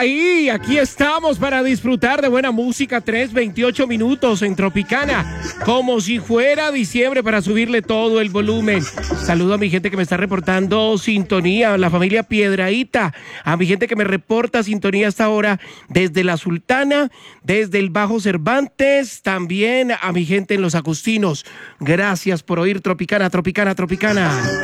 ahí, aquí estamos para disfrutar de buena música, 3:28 minutos en Tropicana, como si fuera diciembre para subirle todo el volumen. Saludo a mi gente que me está reportando sintonía, a la familia Piedraíta, a mi gente que me reporta sintonía hasta ahora desde La Sultana, desde el Bajo Cervantes, también a mi gente en Los Agustinos. Gracias por oír Tropicana, Tropicana, Tropicana.